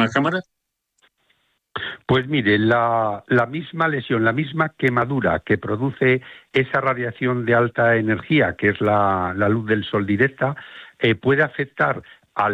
una cámara? Pues mire, la misma lesión, la misma quemadura que produce esa radiación de alta energía, que es la luz del sol directa, puede afectar a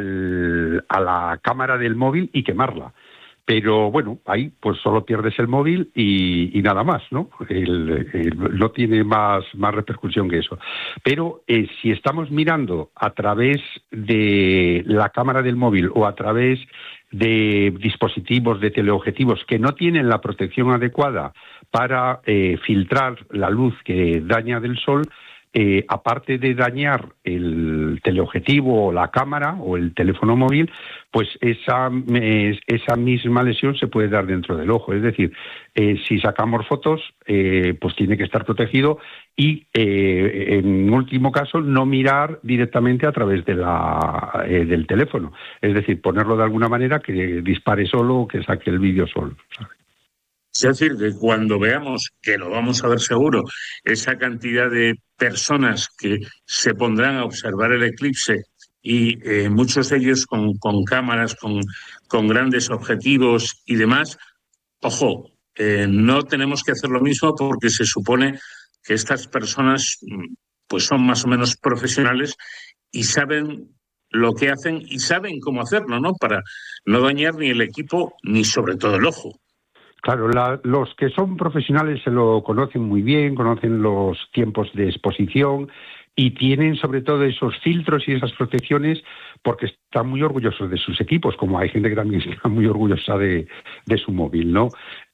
la cámara del móvil y quemarla. Pero bueno, ahí pues solo pierdes el móvil y nada más, ¿no? No tiene más repercusión que eso. Pero si estamos mirando a través de la cámara del móvil o a través de dispositivos de teleobjetivos que no tienen la protección adecuada para filtrar la luz que daña del sol, aparte de dañar el teleobjetivo o la cámara o el teléfono móvil, pues esa misma lesión se puede dar dentro del ojo. Es decir, si sacamos fotos, pues tiene que estar protegido y, en último caso, no mirar directamente a través de del teléfono. Es decir, ponerlo de alguna manera que dispare solo o que saque el vídeo solo, ¿sabes? Es decir, que cuando veamos, que lo vamos a ver seguro, esa cantidad de personas que se pondrán a observar el eclipse y muchos de ellos con cámaras, con grandes objetivos y demás, ojo, no tenemos que hacer lo mismo porque se supone que estas personas pues son más o menos profesionales y saben lo que hacen y saben cómo hacerlo, ¿no? Para no dañar ni el equipo ni sobre todo el ojo. Claro, los que son profesionales se lo conocen muy bien, conocen los tiempos de exposición y tienen sobre todo esos filtros y esas protecciones porque están muy orgullosos de sus equipos, como hay gente que también está muy orgullosa de su móvil, ¿no?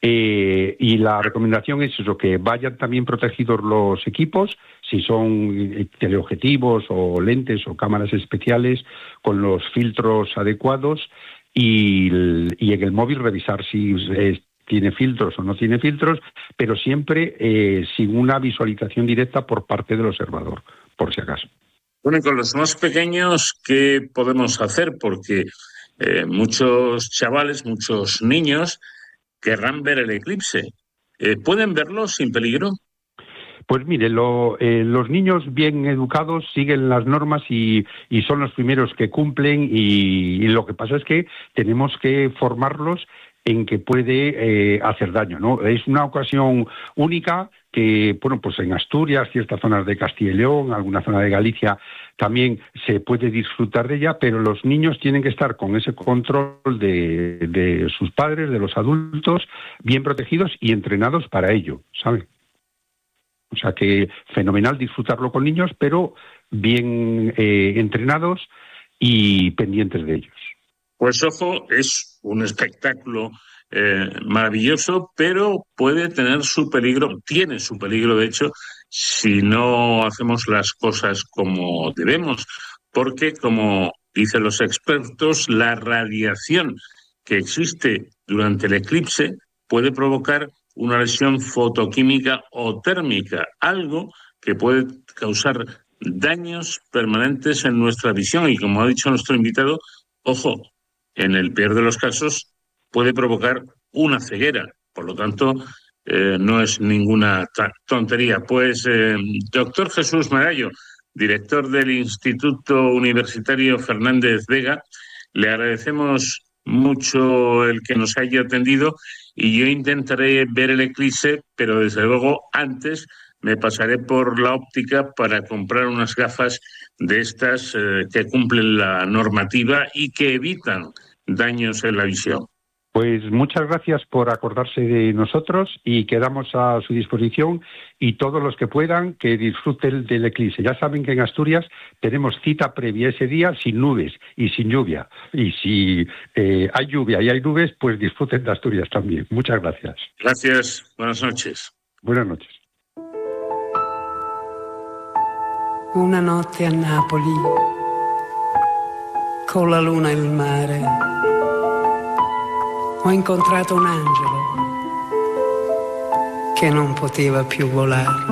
Y la recomendación es eso, que vayan también protegidos los equipos, si son teleobjetivos o lentes o cámaras especiales, con los filtros adecuados y en el móvil revisar si tiene filtros o no tiene filtros, pero siempre sin una visualización directa por parte del observador, por si acaso. Bueno, y con los más pequeños, ¿qué podemos hacer? Porque muchos chavales, muchos niños querrán ver el eclipse. ¿Pueden verlo sin peligro? Pues mire, los niños bien educados siguen las normas y son los primeros que cumplen y lo que pasa es que tenemos que formarlos en que puede hacer daño, ¿no? Es una ocasión única que, bueno, pues en Asturias, ciertas zonas de Castilla y León, alguna zona de Galicia, también se puede disfrutar de ella, pero los niños tienen que estar con ese control de sus padres, de los adultos, bien protegidos y entrenados para ello, ¿saben? O sea que fenomenal disfrutarlo con niños, pero bien entrenados y pendientes de ellos. Pues ojo, es un espectáculo maravilloso, pero puede tener su peligro, tiene su peligro de hecho, si no hacemos las cosas como debemos, porque como dicen los expertos, la radiación que existe durante el eclipse puede provocar una lesión fotoquímica o térmica, algo que puede causar daños permanentes en nuestra visión y, como ha dicho nuestro invitado, ojo, en el peor de los casos puede provocar una ceguera. Por lo tanto, no es ninguna tontería. Pues, doctor Jesús Marallo, director del Instituto Universitario Fernández Vega, le agradecemos mucho el que nos haya atendido y yo intentaré ver el eclipse, pero desde luego antes me pasaré por la óptica para comprar unas gafas de estas que cumplen la normativa y que evitan daños en la visión. Pues muchas gracias por acordarse de nosotros y quedamos a su disposición y todos los que puedan que disfruten del eclipse. Ya saben que en Asturias tenemos cita previa ese día sin nubes y sin lluvia. Y si hay lluvia y hay nubes, pues disfruten de Asturias también. Muchas gracias. Gracias. Buenas noches. Buenas noches. Una notte a Napoli, con la luna e il mare, ho incontrato un angelo che non poteva più volare.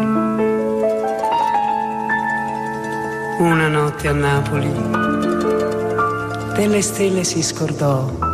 Una notte a Napoli, delle stelle si scordò